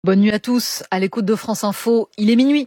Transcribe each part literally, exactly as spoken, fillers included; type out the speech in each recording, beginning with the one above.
Bonne nuit à tous, à l'écoute de France Info, il est minuit.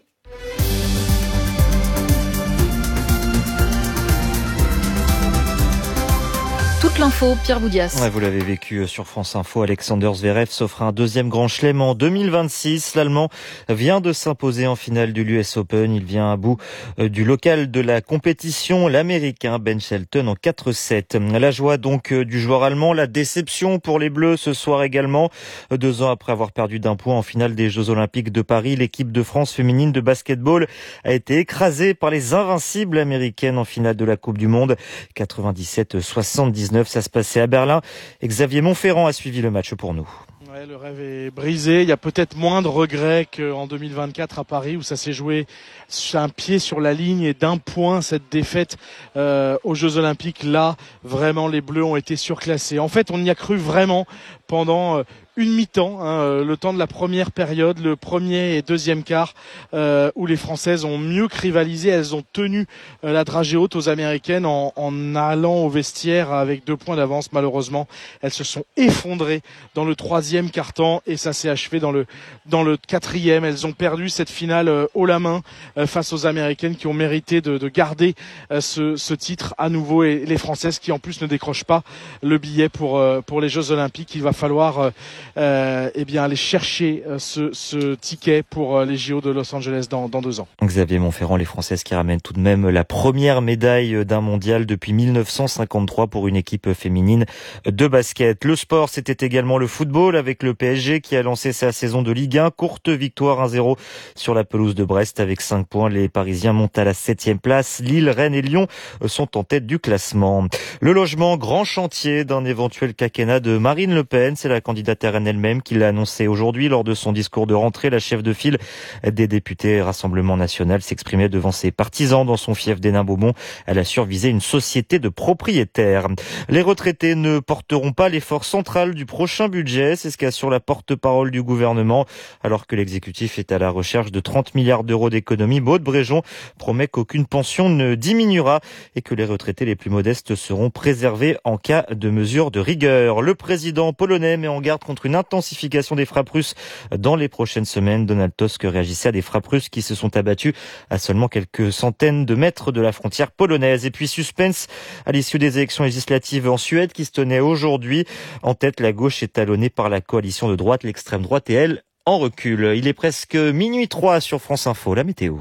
Toute l'info, Pierre Boudias. Ouais, vous l'avez vécu sur France Info, Alexander Zverev s'offre un deuxième grand chelem en deux mille vingt-six. L'Allemand vient de s'imposer en finale du l'U S Open. Il vient à bout du local de la compétition, l'Américain Ben Shelton en quatre sept. La joie donc du joueur allemand, la déception pour les Bleus ce soir également. Deux ans après avoir perdu d'un point en finale des Jeux Olympiques de Paris, l'équipe de France féminine de basketball a été écrasée par les invincibles américaines en finale de la Coupe du Monde. quatre-vingt-dix-sept soixante-dix-neuf. Ça se passait à Berlin. Et Xavier Montferrand a suivi le match pour nous. Ouais, le rêve est brisé. Il y a peut-être moins de regrets qu'en deux mille vingt-quatre à Paris où ça s'est joué un pied sur la ligne et d'un point cette défaite euh, aux Jeux Olympiques. Là, vraiment, les Bleus ont été surclassés. En fait, on y a cru vraiment pendant euh, une mi-temps, hein, le temps de la première période, le premier et deuxième quart, euh, où les Françaises ont mieux que rivalisé. Elles ont tenu euh, la dragée haute aux Américaines en, en allant au vestiaire avec deux points d'avance. Malheureusement, elles se sont effondrées dans le troisième quart-temps et ça s'est achevé dans le dans le quatrième. Elles ont perdu cette finale euh, haut la main euh, face aux Américaines qui ont mérité de, de garder euh, ce, ce titre à nouveau, et les Françaises qui en plus ne décrochent pas le billet pour euh, pour les Jeux Olympiques. Il va falloir euh, Euh, eh bien aller chercher euh, ce, ce ticket pour euh, les J O de Los Angeles dans, dans deux ans. Xavier Montferrand, les Françaises qui ramènent tout de même la première médaille d'un mondial depuis mille neuf cent cinquante-trois pour une équipe féminine de basket. Le sport, c'était également le football avec le P S G qui a lancé sa saison de Ligue un. Courte victoire un zéro sur la pelouse de Brest avec cinq points. Les Parisiens montent à la septième place. Lille, Rennes et Lyon sont en tête du classement. Le logement, grand chantier d'un éventuel quinquennat de Marine Le Pen. C'est la candidate R N elle-même qui l'a annoncé aujourd'hui lors de son discours de rentrée. La chef de file des députés Rassemblement National s'exprimait devant ses partisans dans son fief d'Hénin-Beaumont. Elle assure viser une société de propriétaires. Les retraités ne porteront pas l'effort central du prochain budget. C'est ce qu'assure la porte-parole du gouvernement. Alors que l'exécutif est à la recherche de trente milliards d'euros d'économies, Maud Bréjon promet qu'aucune pension ne diminuera et que les retraités les plus modestes seront préservés en cas de mesures de rigueur. Le président polonais met en garde contre une intensification des frappes russes dans les prochaines semaines. Donald Tusk réagissait à des frappes russes qui se sont abattues à seulement quelques centaines de mètres de la frontière polonaise. Et puis suspense à l'issue des élections législatives en Suède qui se tenaient aujourd'hui. En tête, la gauche est talonnée par la coalition de droite, l'extrême droite et elle en recul. Il est presque minuit trois sur France Info, la météo.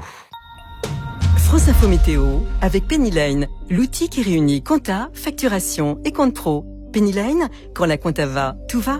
France Info Météo avec Penny Lane, l'outil qui réunit compta, facturation et compte pro. Penny Lane, quand la compta va, tout va.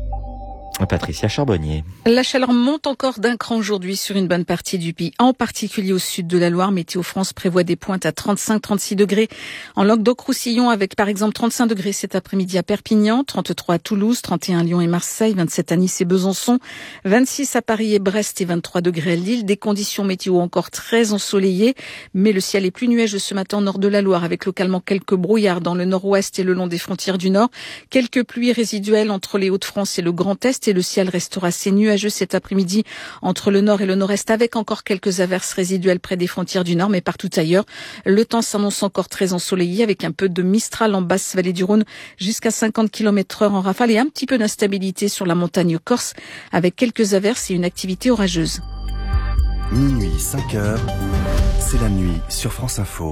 Patricia Charbonnier. La chaleur monte encore d'un cran aujourd'hui sur une bonne partie du pays, en particulier au sud de la Loire. Météo France prévoit des pointes à trente-cinq à trente-six degrés en Languedoc-Roussillon, avec par exemple trente-cinq degrés cet après-midi à Perpignan, trente-trois à Toulouse, trente et un à Lyon et Marseille, vingt-sept à Nice et Besançon, vingt-six à Paris et Brest et vingt-trois degrés à Lille. Des conditions météo encore très ensoleillées, mais le ciel est plus nuageux ce matin au nord de la Loire, avec localement quelques brouillards dans le nord-ouest et le long des frontières du nord. Quelques pluies résiduelles entre les Hauts-de-France et le Grand Est, et le ciel restera assez nuageux cet après-midi entre le nord et le nord-est, avec encore quelques averses résiduelles près des frontières du nord, mais partout ailleurs, le temps s'annonce encore très ensoleillé, avec un peu de mistral en basse vallée du Rhône jusqu'à cinquante kilomètres heure en rafale, et un petit peu d'instabilité sur la montagne corse, avec quelques averses et une activité orageuse. Minuit, cinq heures, c'est la nuit sur France Info.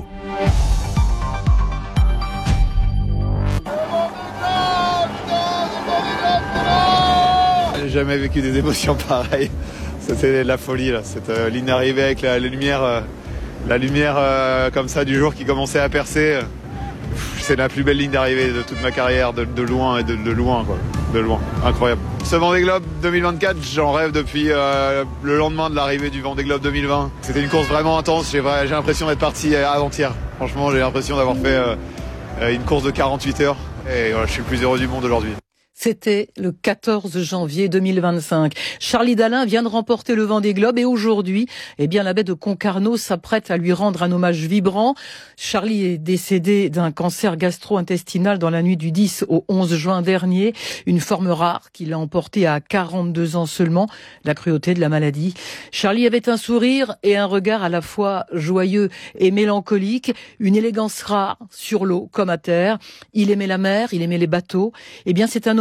J'ai jamais vécu des émotions pareilles. C'était de la folie là. Cette euh, ligne d'arrivée avec la, la lumière, euh, la lumière euh, comme ça du jour qui commençait à percer. Pff, c'est la plus belle ligne d'arrivée de toute ma carrière, de, de loin et de, de loin quoi, de loin. Incroyable. Ce Vendée Globe deux mille vingt-quatre, j'en rêve depuis euh, le lendemain de l'arrivée du Vendée Globe deux mille vingt. C'était une course vraiment intense. J'ai, j'ai l'impression d'être parti avant-hier. Franchement, j'ai l'impression d'avoir fait euh, une course de quarante-huit heures. Et voilà, je suis le plus heureux du monde aujourd'hui. C'était le quatorze janvier deux mille vingt-cinq. Charlie Dalin vient de remporter le Vendée Globe et aujourd'hui, eh bien, la baie de Concarneau s'apprête à lui rendre un hommage vibrant. Charlie est décédé d'un cancer gastro-intestinal dans la nuit du dix au onze juin dernier. Une forme rare qui l'a emporté à quarante-deux ans seulement. La cruauté de la maladie. Charlie avait un sourire et un regard à la fois joyeux et mélancolique. Une élégance rare sur l'eau comme à terre. Il aimait la mer, il aimait les bateaux. Eh bien, c'est un hommage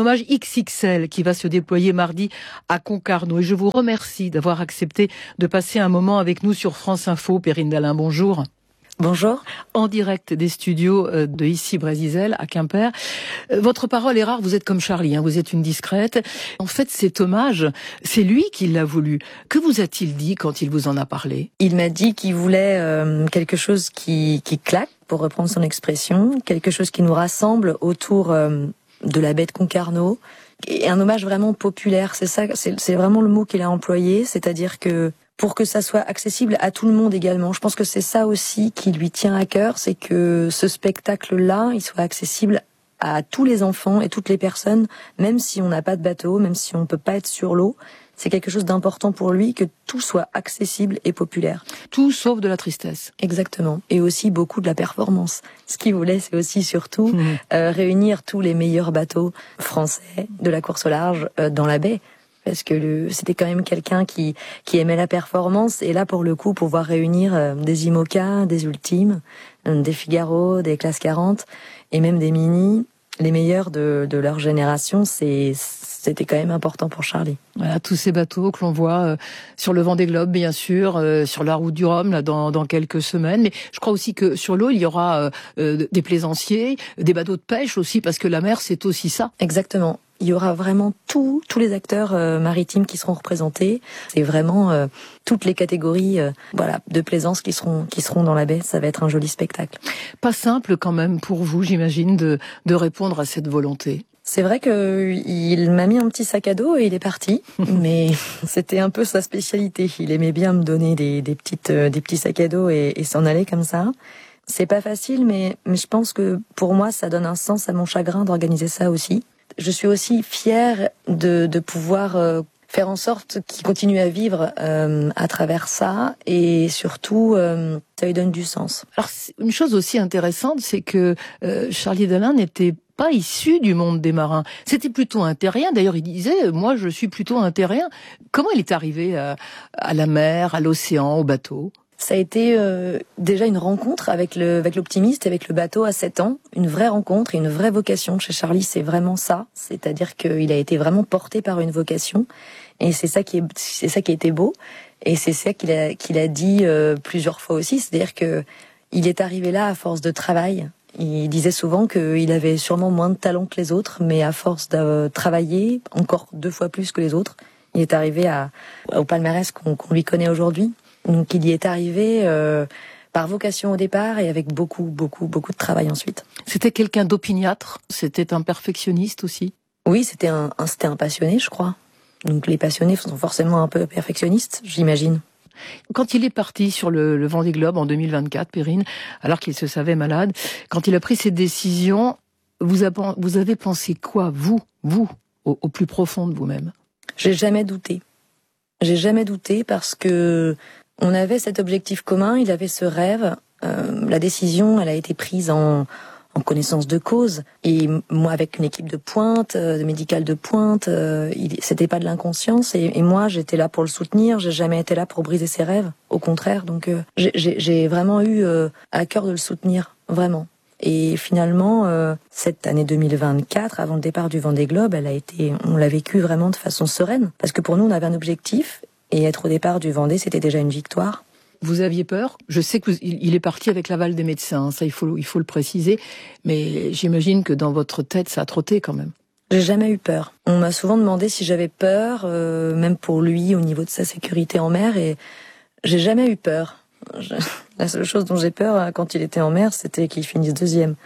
hommage X X L qui va se déployer mardi à Concarneau. Et je vous remercie d'avoir accepté de passer un moment avec nous sur France Info. Perrine Dallin, bonjour. Bonjour. En direct des studios de ici Brésisel à Quimper. Votre parole est rare, vous êtes comme Charlie, hein, vous êtes une discrète. En fait, cet hommage, c'est lui qui l'a voulu. Que vous a-t-il dit quand il vous en a parlé ? Il m'a dit qu'il voulait euh, quelque chose qui, qui claque, pour reprendre son expression, quelque chose qui nous rassemble autour euh, de la baie de Concarneau. Et un hommage vraiment populaire, c'est ça, c'est, c'est vraiment le mot qu'il a employé, c'est-à-dire que pour que ça soit accessible à tout le monde également. Je pense que c'est ça aussi qui lui tient à cœur, c'est que ce spectacle-là, il soit accessible à tous les enfants et toutes les personnes, même si on n'a pas de bateau, même si on ne peut pas être sur l'eau. C'est quelque chose d'important pour lui, que tout soit accessible et populaire. Tout sauf de la tristesse. Exactement. Et aussi beaucoup de la performance. Ce qu'il voulait, c'est aussi surtout mmh. euh, réunir tous les meilleurs bateaux français de la course au large euh, dans la baie. Parce que le, c'était quand même quelqu'un qui, qui aimait la performance. Et là, pour le coup, pouvoir réunir euh, des IMOCA, des Ultimes, euh, des Figaro, des Classe quarante, et même des Mini, les meilleurs de, de leur génération, c'est, c'était quand même important pour Charlie. Voilà, tous ces bateaux que l'on voit euh, sur le Vendée Globe, bien sûr, euh, sur la route du Rhum, là, dans, dans quelques semaines. Mais je crois aussi que sur l'eau, il y aura euh, des plaisanciers, des bateaux de pêche aussi, parce que la mer, c'est aussi ça. Exactement. Il y aura vraiment tous tous les acteurs euh, maritimes qui seront représentés. C'est vraiment euh, toutes les catégories euh, voilà, de plaisance qui seront qui seront dans la baie. Ça va être un joli spectacle. Pas simple quand même pour vous, j'imagine, de de répondre à cette volonté. C'est vrai que il m'a mis un petit sac à dos et il est parti, mais c'était un peu sa spécialité. Il aimait bien me donner des des petites euh, des petits sacs à dos et, et s'en aller comme ça. C'est pas facile, mais mais je pense que pour moi ça donne un sens à mon chagrin d'organiser ça aussi. Je suis aussi fière de, de pouvoir euh, faire en sorte qu'il continue à vivre euh, à travers ça, et surtout, euh, ça lui donne du sens. Alors, une chose aussi intéressante, c'est que euh, Charlie Dallin n'était pas issu du monde des marins. C'était plutôt un terrien. D'ailleurs, il disait, moi, je suis plutôt un terrien. Comment il est arrivé à, à la mer, à l'océan, au bateau ? Ça a été euh, déjà une rencontre avec le avec l'optimiste, avec le bateau à sept ans, une vraie rencontre et une vraie vocation. Chez Charlie, c'est vraiment ça, c'est-à-dire qu'il a été vraiment porté par une vocation, et c'est ça qui est c'est ça qui a été beau, et c'est ça qu'il a qu'il a dit euh, plusieurs fois aussi, c'est-à-dire que il est arrivé là à force de travail. Il disait souvent qu'il avait sûrement moins de talent que les autres, mais à force de travailler encore deux fois plus que les autres, il est arrivé à au palmarès qu'on, qu'on lui connaît aujourd'hui. Donc il y est arrivé euh, par vocation au départ et avec beaucoup, beaucoup, beaucoup de travail ensuite. C'était quelqu'un d'opiniâtre, c'était un perfectionniste aussi. Oui, c'était un, un, c'était un passionné, je crois. Donc les passionnés sont forcément un peu perfectionnistes, j'imagine. Quand il est parti sur le, le Vendée Globe en deux mille vingt-quatre, Perrine, alors qu'il se savait malade, quand il a pris cette décision, vous, a, vous avez pensé quoi, vous, vous, au, au plus profond de vous-même ? J'ai jamais douté. J'ai jamais douté parce que on avait cet objectif commun, il avait ce rêve. Euh, la décision, elle a été prise en, en connaissance de cause. Et moi, avec une équipe de pointe, euh, de médicale de pointe, euh, il, c'était pas de l'inconscience. Et, et moi, j'étais là pour le soutenir. J'ai jamais été là pour briser ses rêves. Au contraire, donc euh, j'ai, j'ai, j'ai vraiment eu euh, à cœur de le soutenir, vraiment. Et finalement, euh, cette année deux mille vingt-quatre, avant le départ du Vendée Globe, elle a été, on l'a vécue vraiment de façon sereine, parce que pour nous, on avait un objectif. Et être au départ du Vendée, c'était déjà une victoire. Vous aviez peur ? Je sais qu'il est parti avec l'aval des médecins, ça il faut, il faut le préciser, mais j'imagine que dans votre tête, ça a trotté quand même. J'ai jamais eu peur. On m'a souvent demandé si j'avais peur, euh, même pour lui, au niveau de sa sécurité en mer, et j'ai jamais eu peur. Je... La seule chose dont j'ai peur quand il était en mer, c'était qu'il finisse deuxième.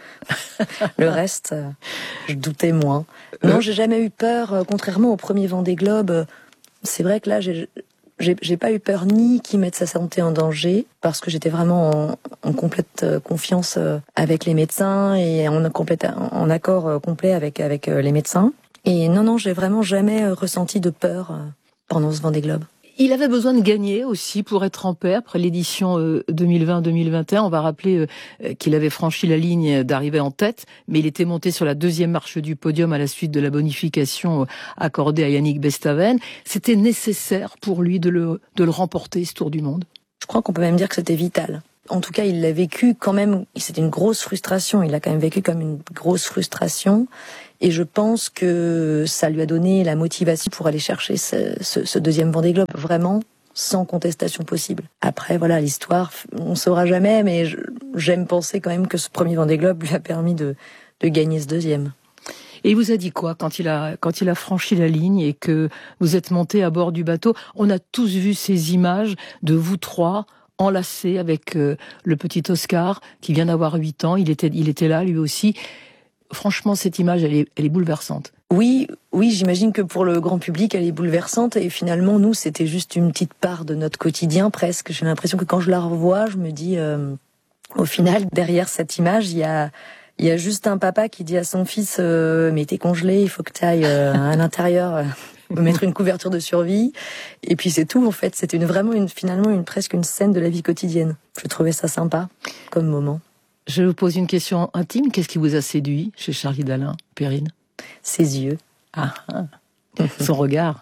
Le reste, euh, je doutais moins. Non, j'ai jamais eu peur, contrairement au premier Vendée Globe. C'est vrai que là, j'ai... J'ai, j'ai pas eu peur ni qu'il mette sa santé en danger, parce que j'étais vraiment en, en complète confiance avec les médecins et en, complète, en accord complet avec, avec les médecins. Et non, non, j'ai vraiment jamais ressenti de peur pendant ce Vendée Globe. Il avait besoin de gagner aussi pour être en paix après l'édition deux mille vingt deux mille vingt et un. On va rappeler qu'il avait franchi la ligne d'arriver en tête, mais il était monté sur la deuxième marche du podium à la suite de la bonification accordée à Yannick Bestaven. C'était nécessaire pour lui de le, de le remporter, ce Tour du Monde. Je crois qu'on peut même dire que c'était vital. En tout cas, il l'a vécu quand même, c'était une grosse frustration, il l'a quand même vécu comme une grosse frustration. Et je pense que ça lui a donné la motivation pour aller chercher ce, ce, ce deuxième Vendée Globe, vraiment sans contestation possible. Après, voilà, l'histoire, on saura jamais, mais je, j'aime penser quand même que ce premier Vendée Globe lui a permis de, de gagner ce deuxième. Et il vous a dit quoi quand il a quand il a franchi la ligne et que vous êtes monté à bord du bateau? On a tous vu ces images de vous trois enlacés avec euh, le petit Oscar qui vient d'avoir huit ans. Il était il était là lui aussi. Franchement, cette image, elle est, elle est bouleversante. Oui, oui, j'imagine que pour le grand public, elle est bouleversante. Et finalement, nous, c'était juste une petite part de notre quotidien, presque. J'ai l'impression que quand je la revois, je me dis, euh, au final, derrière cette image, il y a, il y a juste un papa qui dit à son fils, euh, mais t'es congelé, il faut que t'ailles euh, à l'intérieur, euh, mettre une couverture de survie. Et puis c'est tout, en fait. C'était une, vraiment, une, finalement, une presque une scène de la vie quotidienne. Je trouvais ça sympa comme moment. Je vous pose une question intime. Qu'est-ce qui vous a séduit chez Charlie Dalin, Perrine? Ses yeux. Ah, ah. Son regard.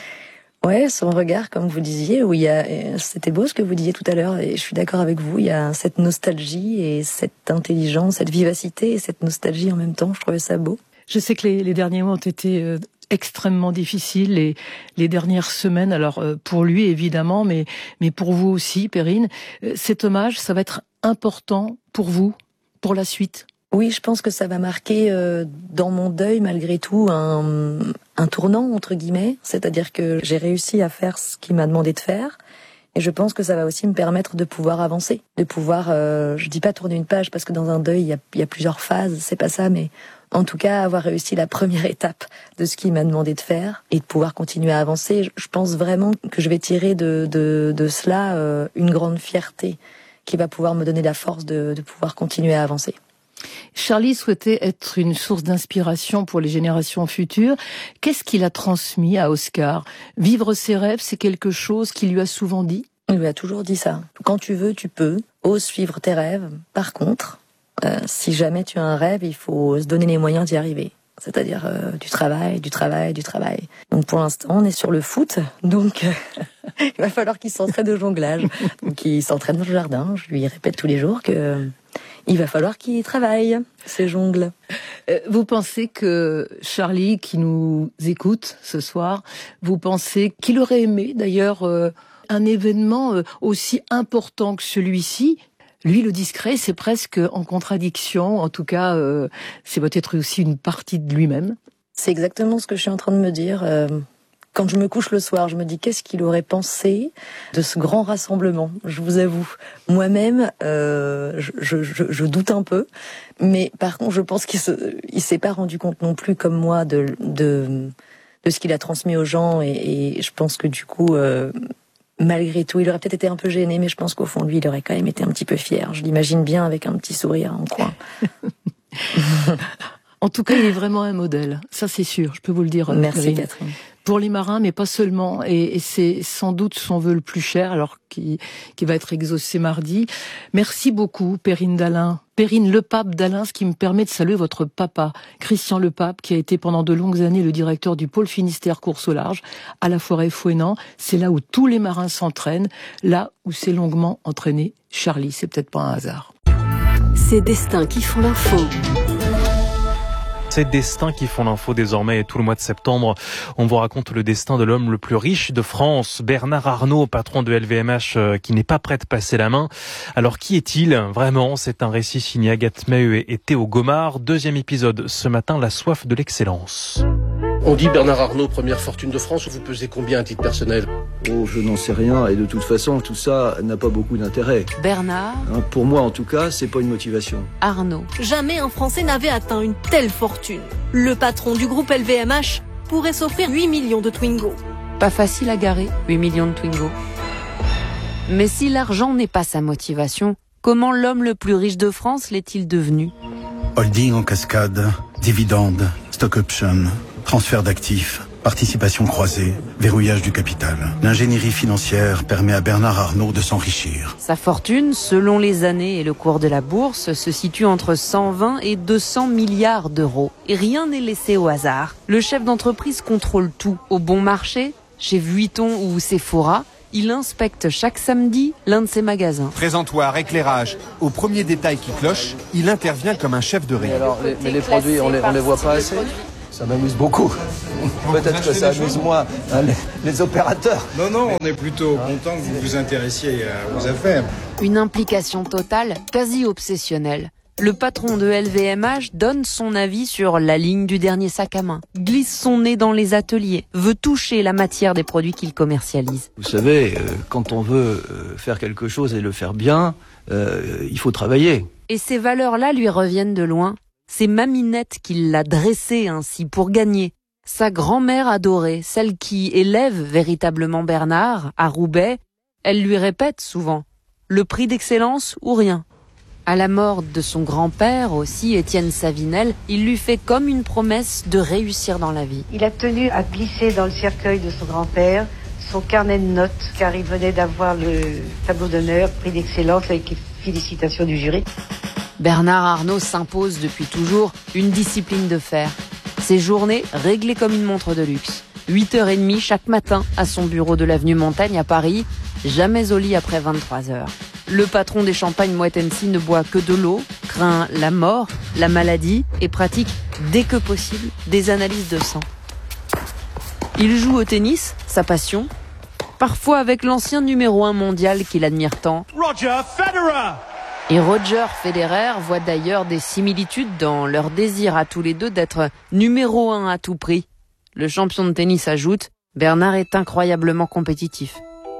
Ouais, son regard, comme vous disiez, où il y a, c'était beau ce que vous disiez tout à l'heure, et je suis d'accord avec vous, il y a cette nostalgie et cette intelligence, cette vivacité et cette nostalgie en même temps. Je trouvais ça beau. Je sais que les, les derniers mois ont été euh, extrêmement difficiles, les, les dernières semaines, alors euh, pour lui évidemment, mais, mais pour vous aussi, Perrine. Euh, cet hommage, ça va être important pour vous, pour la suite? Oui, je pense que ça va marquer euh, dans mon deuil, malgré tout, un, un tournant, entre guillemets. C'est-à-dire que j'ai réussi à faire ce qu'il m'a demandé de faire. Et je pense que ça va aussi me permettre de pouvoir avancer. De pouvoir, euh, je dis pas tourner une page, parce que dans un deuil, il y a, il y a plusieurs phases, c'est pas ça, mais en tout cas, avoir réussi la première étape de ce qu'il m'a demandé de faire et de pouvoir continuer à avancer. Je pense vraiment que je vais tirer de, de, de cela euh, une grande fierté qui va pouvoir me donner la force de, de pouvoir continuer à avancer. Charlie souhaitait être une source d'inspiration pour les générations futures. Qu'est-ce qu'il a transmis à Oscar? Vivre ses rêves, c'est quelque chose qu'il lui a souvent dit? Il lui a toujours dit ça. Quand tu veux, tu peux. Ose suivre tes rêves. Par contre, euh, si jamais tu as un rêve, il faut se donner les moyens d'y arriver. C'est-à-dire euh, du travail, du travail, du travail. Donc pour l'instant, on est sur le foot, donc euh, il va falloir qu'il s'entraîne au jonglage. Donc il s'entraîne dans le jardin. Je lui répète tous les jours que euh, il va falloir qu'il travaille, ses jongles. Euh, vous pensez que Charlie, qui nous écoute ce soir, vous pensez qu'il aurait aimé d'ailleurs euh, un événement euh, aussi important que celui-ci? Lui, le discret, c'est presque en contradiction. En tout cas, euh, c'est peut-être aussi une partie de lui-même. C'est exactement ce que je suis en train de me dire. Euh, quand je me couche le soir, je me dis qu'est-ce qu'il aurait pensé de ce grand rassemblement. Je vous avoue, moi-même, euh, je, je, je, je doute un peu. Mais par contre, je pense qu'il se, il s'est pas rendu compte non plus, comme moi, de, de, de ce qu'il a transmis aux gens. Et, et je pense que du coup... Euh, malgré tout, il aurait peut-être été un peu gêné, mais je pense qu'au fond de lui, il aurait quand même été un petit peu fier. Je l'imagine bien avec un petit sourire en coin. En tout cas, il est vraiment un modèle. Ça, c'est sûr. Je peux vous le dire. Merci, Perrine. Catherine. Pour les marins, mais pas seulement. Et, et c'est sans doute son vœu le plus cher, alors qui, qui va être exaucé mardi. Merci beaucoup, Perrine Dalin. Perrine Lepape Dalin, ce qui me permet de saluer votre papa, Christian Lepape, qui a été pendant de longues années le directeur du pôle Finistère course au large, à la forêt Fouesnant. C'est là où tous les marins s'entraînent, là où s'est longuement entraîné Charlie. C'est peut-être pas un hasard. Ces destins qui font l'info. Ces destins qui font l'info désormais, et tout le mois de septembre, on vous raconte le destin de l'homme le plus riche de France, Bernard Arnault, patron de L V M H, euh, qui n'est pas prêt de passer la main. Alors qui est-il vraiment? C'est un récit signé Agathe Maheu et Théo Gomard. Deuxième épisode ce matin, la soif de l'excellence. On dit Bernard Arnault, première fortune de France. Vous pesez combien à titre personnel? Oh, je n'en sais rien, et de toute façon, tout ça n'a pas beaucoup d'intérêt. Bernard Hein, pour moi, en tout cas, c'est pas une motivation. Arnault. Jamais un Français n'avait atteint une telle fortune. Le patron du groupe L V M H pourrait s'offrir huit millions de Twingo. Pas facile à garer, huit millions de Twingo. Mais si l'argent n'est pas sa motivation, comment l'homme le plus riche de France l'est-il devenu? Holding en cascade, dividendes, stock option, transfert d'actifs, participation croisée, verrouillage du capital. L'ingénierie financière permet à Bernard Arnault de s'enrichir. Sa fortune, selon les années et le cours de la bourse, se situe entre cent vingt et deux cents milliards d'euros. Et rien n'est laissé au hasard. Le chef d'entreprise contrôle tout. Au bon marché, chez Vuitton ou Sephora, il inspecte chaque samedi l'un de ses magasins. Présentoir, éclairage, au premier détail qui cloche, il intervient comme un chef de rayon. Alors, les, mais les produits, on les, on les voit pas assez. Ça m'amuse beaucoup. Peut-être que ça amuse moins hein, les, les opérateurs. Non, non, on est plutôt content que vous vous intéressiez aux affaires. Une implication totale, quasi obsessionnelle. Le patron de L V M H donne son avis sur la ligne du dernier sac à main, glisse son nez dans les ateliers, veut toucher la matière des produits qu'il commercialise. Vous savez, euh, quand on veut euh, faire quelque chose et le faire bien, euh, il faut travailler. Et ces valeurs-là lui reviennent de loin. C'est Maminette qui l'a dressé ainsi pour gagner. Sa grand-mère adorée, celle qui élève véritablement Bernard, à Roubaix, elle lui répète souvent « le prix d'excellence ou rien ». À la mort de son grand-père aussi, Étienne Savinel, il lui fait comme une promesse de réussir dans la vie. Il a tenu à glisser dans le cercueil de son grand-père son carnet de notes, car il venait d'avoir le tableau d'honneur, prix d'excellence avec les félicitations du jury. Bernard Arnault s'impose depuis toujours une discipline de fer. Ses journées réglées comme une montre de luxe. huit heures trente chaque matin à son bureau de l'avenue Montaigne à Paris, jamais au lit après vingt-trois heures. Le patron des champagnes Moët Hennessy ne boit que de l'eau, craint la mort, la maladie et pratique, dès que possible, des analyses de sang. Il joue au tennis, sa passion, parfois avec l'ancien numéro un mondial qu'il admire tant. Roger Federer! Et Roger Federer voit d'ailleurs des similitudes dans leur désir à tous les deux d'être numéro un à tout prix. Le champion de tennis ajoute, Bernard est incroyablement compétitif.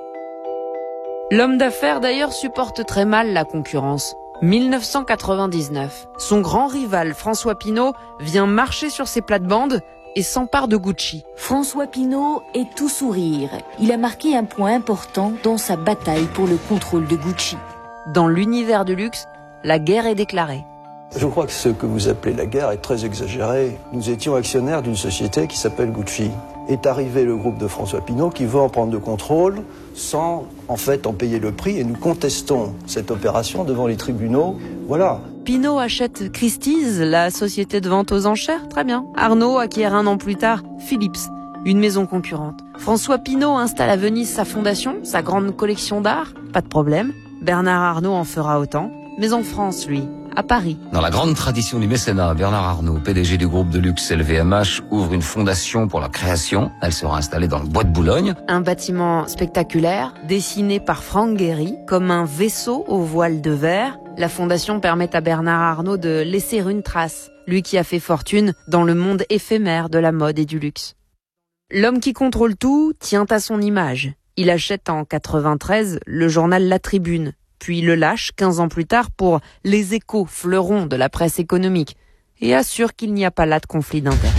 L'homme d'affaires d'ailleurs supporte très mal la concurrence. mille neuf cent quatre-vingt-dix-neuf, son grand rival François Pinault vient marcher sur ses plates-bandes et s'empare de Gucci. François Pinault est tout sourire. Il a marqué un point important dans sa bataille pour le contrôle de Gucci. Dans l'univers du luxe, la guerre est déclarée. Je crois que ce que vous appelez la guerre est très exagéré. Nous étions actionnaires d'une société qui s'appelle Gucci. Est arrivé le groupe de François Pinault qui veut en prendre le contrôle sans en fait en payer le prix et nous contestons cette opération devant les tribunaux. Voilà. Pinault achète Christie's, la société de vente aux enchères, très bien. Arnault acquiert un an plus tard Philips, une maison concurrente. François Pinault installe à Venise sa fondation, sa grande collection d'art, pas de problème. Bernard Arnault en fera autant, mais en France, lui, à Paris. Dans la grande tradition du mécénat, Bernard Arnault, P D G du groupe de luxe L V M H, ouvre une fondation pour la création. Elle sera installée dans le bois de Boulogne. Un bâtiment spectaculaire, dessiné par Franck Gehry, comme un vaisseau aux voiles de verre. La fondation permet à Bernard Arnault de laisser une trace, lui qui a fait fortune dans le monde éphémère de la mode et du luxe. L'homme qui contrôle tout tient à son image. Il achète en quatre-vingt-treize le journal La Tribune, puis le lâche quinze ans plus tard pour Les Échos, fleuron de la presse économique, et assure qu'il n'y a pas là de conflit d'intérêts.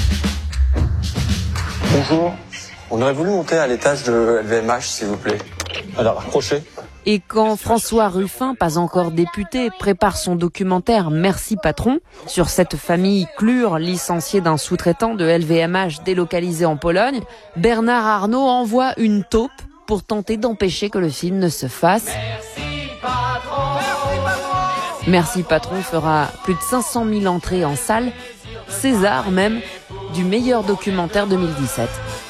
Bonjour, on aurait voulu monter à l'étage de L V M H, s'il vous plaît. Alors, accrochez. Et quand François Ruffin, pas encore député, prépare son documentaire Merci Patron sur cette famille Klur, licenciée d'un sous-traitant de L V M H délocalisé en Pologne, Bernard Arnault envoie une taupe pour tenter d'empêcher que le film ne se fasse. Merci Patron. Merci Patron fera plus de cinq cent mille entrées en salle, César même, du meilleur documentaire deux mille dix-sept.